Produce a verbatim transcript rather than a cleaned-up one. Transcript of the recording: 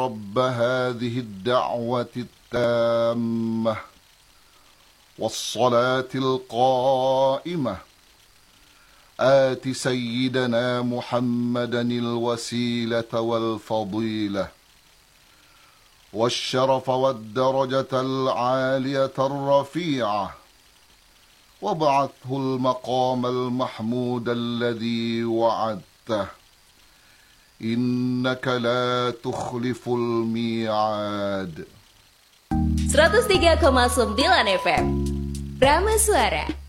رب هذه الدعوة التامة والصلاة القائمة آت سيدنا محمدا الوسيلة والفضيلة والشرف والدرجة العالية الرفيعة وابعثه المقام المحمود الذي وعدته إنك لا تخلف الميعاد. seratus tiga koma sembilan F M Rama Suara.